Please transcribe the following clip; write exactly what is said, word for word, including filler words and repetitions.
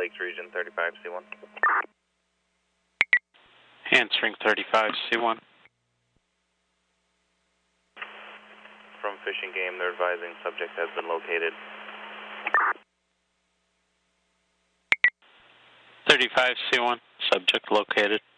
Lakes Region, thirty-five C one. Answering thirty-five C one. From Fish and Game, they're advising subject has been located. thirty-five C one, subject located.